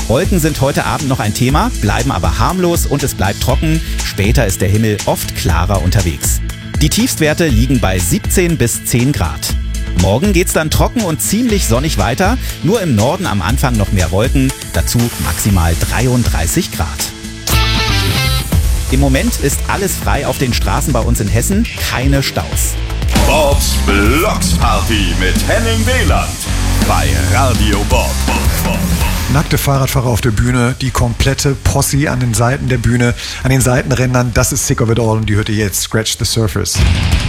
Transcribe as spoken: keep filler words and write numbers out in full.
Wolken sind heute Abend noch ein Thema, bleiben aber harmlos und es bleibt trocken. Später ist der Himmel oft klarer unterwegs. Die Tiefstwerte liegen bei siebzehn bis zehn Grad. Morgen geht's dann trocken und ziemlich sonnig weiter. Nur im Norden am Anfang noch mehr Wolken, dazu maximal dreiunddreißig Grad. Im Moment ist alles frei auf den Straßen bei uns in Hessen, keine Staus. Bobs Blocksparty mit Henning Wieland bei Radio Bob. Nackte Fahrradfahrer auf der Bühne, die komplette Posse an den Seiten der Bühne, an den Seitenrändern, das ist Sick of It All und die hört ihr jetzt, Scratch the Surface.